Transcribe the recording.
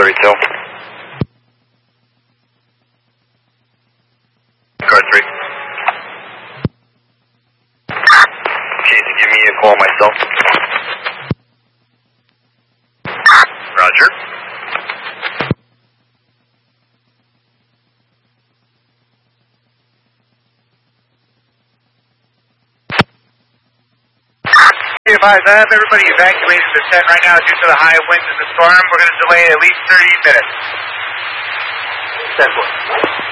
32. Car 3. Casey, give me a call myself. Roger. Be advised, I have everybody evacuated the tent right now due to the high winds and the storm. We're going to delay at least 30 minutes. 10-4.